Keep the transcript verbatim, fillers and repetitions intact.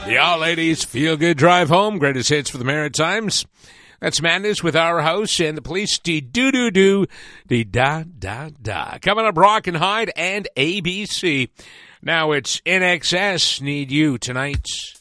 Y'all ladies, feel good drive home. Greatest hits for the Maritimes. That's Madness with Our House and the Police. Dee doo doo doo. Dee da da da. Coming up, Rock and Hyde and A B C. Now it's N X S Need You tonight.